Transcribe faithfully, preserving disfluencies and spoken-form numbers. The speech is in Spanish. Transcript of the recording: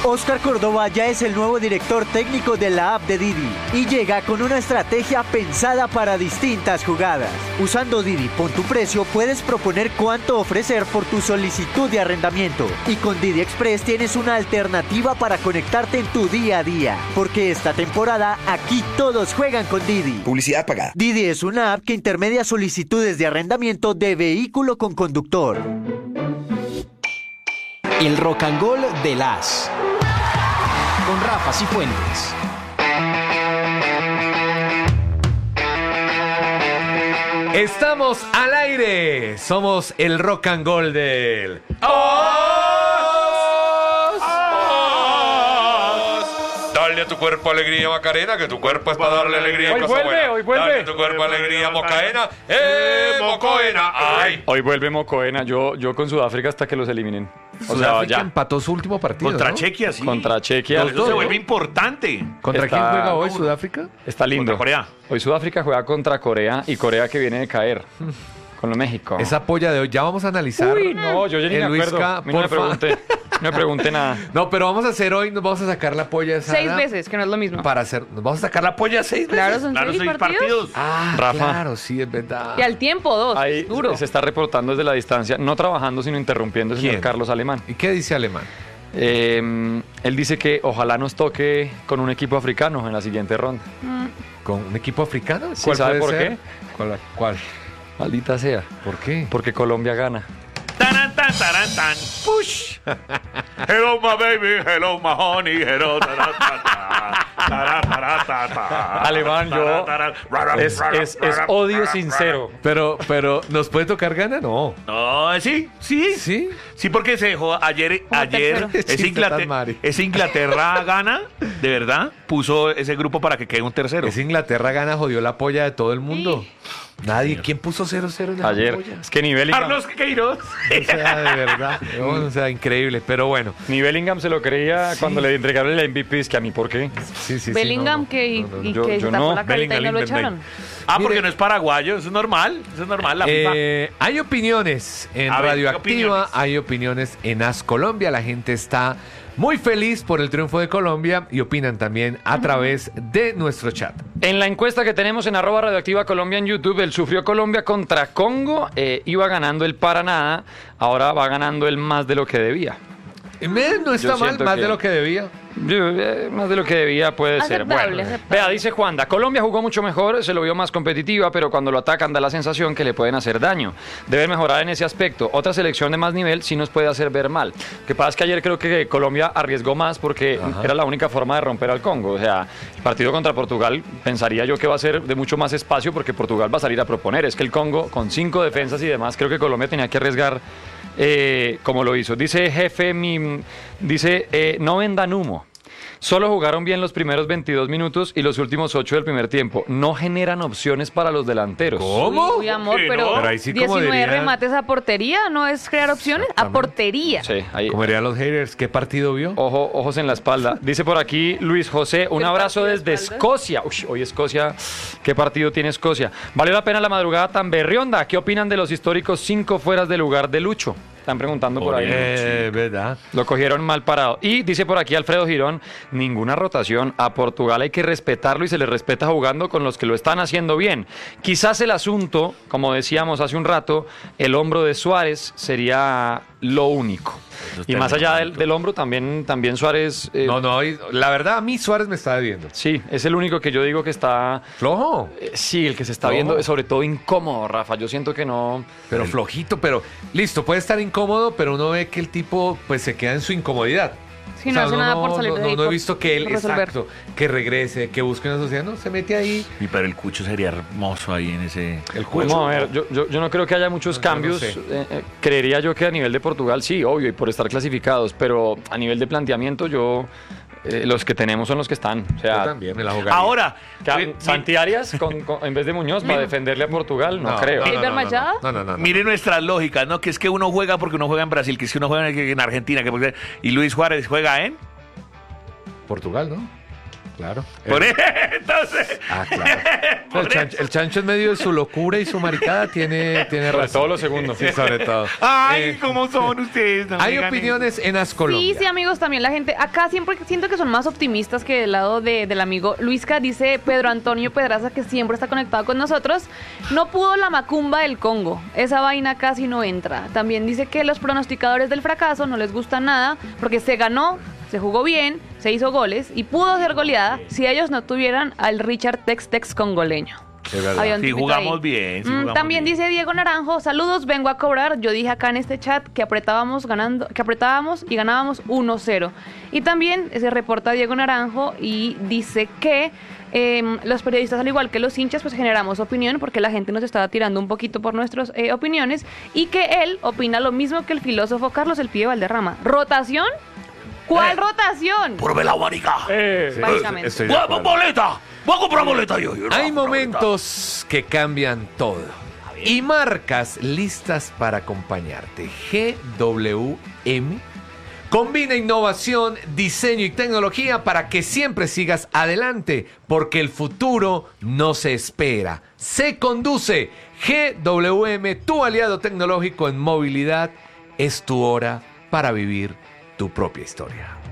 Oscar Córdoba ya es el nuevo director técnico de la app de Didi y llega con una estrategia pensada para distintas jugadas. Usando Didi Pon tu Precio puedes proponer cuánto ofrecer por tu solicitud de arrendamiento. Y con Didi Express tienes una alternativa para conectarte en tu día a día. Porque esta temporada aquí todos juegan con Didi. Publicidad pagada. Didi es una app que intermedia solicitudes de arrendamiento de vehículo con conductor. El Rock and Roll de las con Rafa Cifuentes. Estamos al aire. Somos el Rock and Roll del Dale a tu cuerpo alegría, Macarena, que tu cuerpo es para darle alegría. Hoy vuelve, buena. hoy vuelve. Dale a tu cuerpo alegría, Mocaena. ¡Eh, Mocoena! ¡Ay! Hoy vuelve Mocoena. Yo, yo con Sudáfrica hasta que los eliminen. O Sudáfrica sea, ya empató su último partido, Contra ¿no? Chequia, sí. Contra Chequia. Los dos se vuelve importante. ¿Contra Está... quién juega hoy Sudáfrica? Está lindo. Contra Corea. Hoy Sudáfrica juega contra Corea y Corea que viene de caer. Con lo México. Esa polla de hoy, ya vamos a analizar. Uy, no, yo ya ni me acuerdo. Luisca, no me pregunté, no me pregunté nada. No, pero vamos a hacer hoy, nos vamos a sacar la polla esa. Seis veces, que no es lo mismo. Para hacer, nos vamos a sacar la polla seis veces. Claro, son Claro, seis, seis partidos. partidos. Ah, Rafa. claro, sí, es verdad. Y al tiempo, dos. Ahí Duro. se está reportando desde la distancia, no trabajando, sino interrumpiendo el señor ¿Quién? Carlos Alemán. ¿Y qué dice Alemán? Eh, él dice que ojalá nos toque con un equipo africano en la siguiente ronda. ¿Con un equipo africano? Sí, ¿sabe puede por ser? qué? ¿Cuál? ¿Cuál? Maldita sea. ¿Por qué? Porque Colombia gana. Taran, tan, taran, tan. Push. Hello, my baby. Hello, my honey. Hello, taran, tan, tan. Taran, taran, tan, tan. Alemán, yo. Taran, taran. Es, es, es odio sincero. Pero, pero, ¿nos puede tocar gana? No. No, sí, sí. ¿Sí? Sí, porque se dejó ayer, ayer tercero. ese, Inglaterra, ese Inglaterra gana, de verdad, puso ese grupo para que quede un tercero. Ese Inglaterra gana, jodió la polla de todo el mundo. Sí. Nadie. ¿Quién puso cero cero en la Ayer. polla? Es que ni Bellingham, Carlos Queiroz. O sea, de verdad. No, o sea, increíble, pero bueno. ni Bellingham se lo creía Sí. cuando le entregaron el M V P. Es que a mí, ¿por qué? Sí, sí, sí. Bellingham no, no, que, y- no, no, no. y Yo- que yo se tapó no. la carita y no lo Bellingham, echaron. Ah, porque Mire. no es paraguayo, eso es normal, eso es normal. La FIFA. Eh, hay opiniones en A ver, ¿qué Radioactiva, opiniones? hay opiniones en As Colombia. La gente está muy feliz por el triunfo de Colombia y opinan también a través de nuestro chat. En la encuesta que tenemos en arroba radioactiva Colombia en YouTube, el sufrió Colombia contra Congo, eh, iba ganando el para nada, ahora va ganando el más de lo que debía. Eh, No está mal, siento más que- de lo que debía. Yo, eh, más de lo que debía puede ser. Aceptable, Bueno, aceptable. vea, dice Juanda, Colombia jugó mucho mejor, se lo vio más competitiva, pero cuando lo atacan da la sensación que le pueden hacer daño. Deben mejorar en ese aspecto. Otra selección de más nivel sí nos puede hacer ver mal. Lo que pasa es que ayer creo que Colombia arriesgó más porque Ajá. era la única forma de romper al Congo. O sea, el partido contra Portugal pensaría yo que va a ser de mucho más espacio porque Portugal va a salir a proponer. Es que el Congo, con cinco defensas y demás, creo que Colombia tenía que arriesgar eh, como lo hizo. Dice jefe, mi, dice, eh, no vendan humo. Solo jugaron bien los primeros veintidós minutos y los últimos ocho del primer tiempo. No generan opciones para los delanteros. ¿Cómo? Uy, amor, ¿Qué pero, no? Pero ahí sí como diecinueve dirían- remates a portería, ¿no es crear opciones? A portería. Sí, ahí. Como dirían los haters, ¿qué partido vio? Ojo, ojos en la espalda. Dice por aquí Luis José, un ¿Qué abrazo partido de desde espalda? Escocia. Uy, hoy Escocia, ¿qué partido tiene Escocia? ¿Valió la pena la madrugada tan berrionda? ¿Qué opinan de los históricos cinco fueras de lugar de Lucho? Están preguntando por ahí. Eh, verdad. Lo cogieron mal parado. Y dice por aquí Alfredo Girón, ninguna rotación. A Portugal hay que respetarlo y se le respeta jugando con los que lo están haciendo bien. Quizás el asunto, como decíamos hace un rato, el hombro de Suárez sería lo único. Y más allá del, del hombro, también, también Suárez... eh, No, no, y la verdad a mí Suárez me está debiendo. Sí, es el único que yo digo que está... Flojo, eh, sí, el que se está No. viendo, sobre todo incómodo, Rafa. Yo siento que no... pero flojito, pero listo, puede estar incómodo, pero uno ve que el tipo pues se queda en su incomodidad. Sí, no hace uno nada por salir no, de no, ahí, no he por- visto que él, por resolver. exacto, que regrese, que busque una sociedad, no, se mete ahí. Y pero el Cucho sería hermoso ahí en ese. El Vamos a ver, yo, yo, yo no creo que haya muchos No, yo no cambios. sé. Eh, eh, creería yo que a nivel de Portugal sí, obvio, y por estar clasificados, pero a nivel de planteamiento yo... eh, los que tenemos son los que están. O Yo sea, también me la jugaría. Ahora, que- mi- Santi Arias con- con- en vez de Muñoz para defenderle a Portugal, no, creo. No, no, ¿Eiber no, no, Machado? no, no, no, no. mire nuestras lógicas, ¿no? Que es que uno juega porque uno juega en Brasil, que es que uno juega en, en Argentina, que porque- y Luis Juárez juega en. Portugal, ¿no? Claro. Por El- entonces. Ah, claro. por El chancho, el chancho en medio de su locura y su maricada tiene, tiene Sobre razón. todo lo segundo. Sí, sobre todo. Ay, Eh, ¿cómo son ustedes? No me hay digan opiniones en Ascolombia. Sí, sí, amigos, también la gente. Acá siempre siento que son más optimistas que del lado de- del amigo Luisca. Dice Pedro Antonio Pedraza, que siempre está conectado con nosotros. No pudo la macumba del Congo. Esa vaina casi no entra. También dice que los pronosticadores del fracaso no les gusta nada porque se ganó, se jugó bien, se hizo goles y pudo ser goleada si ellos no tuvieran al Richard Tex Tex congoleño. Es verdad. Había un Sí, tipito jugamos ahí. bien, sí Mm, jugamos también bien. dice Diego Naranjo, saludos, vengo a cobrar. Yo dije acá en este chat que apretábamos ganando, que apretábamos y ganábamos uno cero. Y también se reporta Diego Naranjo y dice que eh, los periodistas, al igual que los hinchas, pues generamos opinión porque la gente nos estaba tirando un poquito por nuestras eh, opiniones y que él opina lo mismo que el filósofo Carlos El Pibe Valderrama. ¿Rotación? ¿Cuál Eh. rotación? Por la marica. Eh, Básicamente. Estoy de Voy a acuerdo. boleta. Voy a comprar boleta yo. yo, no, Hay boleta. momentos que cambian todo y marcas listas para acompañarte. G W M combina innovación, diseño y tecnología para que siempre sigas adelante, porque el futuro no se espera, se conduce. G W M, tu aliado tecnológico en movilidad, es tu hora para vivir tu propia historia.